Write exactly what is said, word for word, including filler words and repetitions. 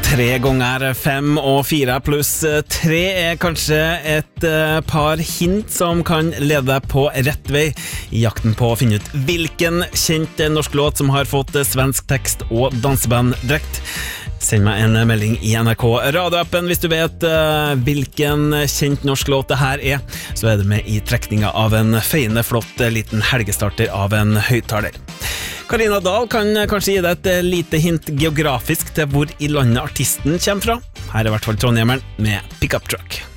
Tre ganger fem og fire pluss tre er kanskje et uh, par hint som kan lede deg på rett vei i jakten på å finne ut hvilken kjent norsk låt som har fått svensk tekst og dansebanddrakt. Send meg en melding i N R K radioappen hvis du vet uh, hvilken kjent norsk låt det her er. Så er det med i trekninga av en feiende flott liten helgestarter av en høyttaler. Karina Dahl kan kanskje gi deg et lite hint geografisk til hvor i landet artisten kommer fra. Her er i hvert fall trondheimeren med Pickup Truck.